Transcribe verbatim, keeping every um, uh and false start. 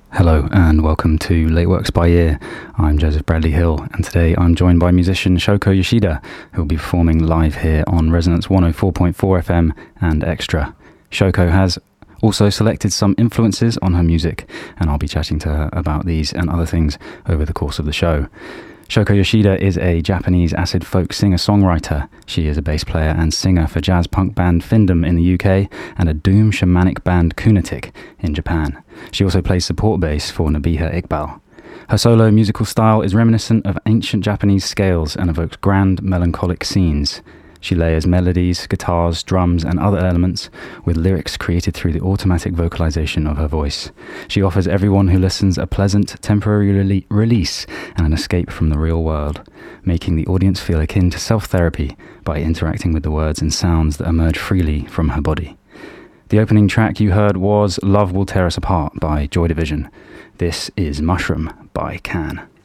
Hello and welcome to Late Works by Ear. I'm Joseph Bradley Hill, and today I'm joined by musician Shoko Yoshida, who will be performing live here on Resonance one oh four point four F M and Extra. Shoko has also selected some influences on her music, and I'll be chatting to her about these and other things over the course of the show. Shoko Yoshida is a Japanese acid folk singer-songwriter. She is a bass player and singer for jazz punk band Findom in the U K and a doom shamanic band Kunatic in Japan. She also plays support bass for Nabiha Iqbal. Her solo musical style is reminiscent of ancient Japanese scales and evokes grand melancholic scenes. She layers melodies, guitars, drums and other elements with lyrics created through the automatic vocalization of her voice. She offers everyone who listens a pleasant, temporary rele- release and an escape from the real world, making the audience feel akin to self-therapy by interacting with the words and sounds that emerge freely from her body. The opening track you heard was Love Will Tear Us Apart by Joy Division. This is Mushroom by Can.